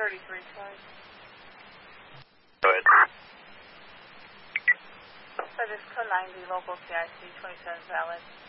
33 twice. Go ahead. Service code 90, local CIC 27 valid.